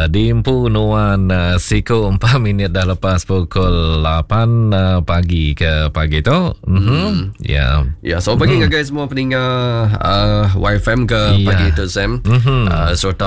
di Empu Nuan Siku 4 minit dah lepas pukul 8 pagi ke pagi tu. Ya. Ya, so pagi guys semua pendengar YFM ke pagi tu Sam. Serta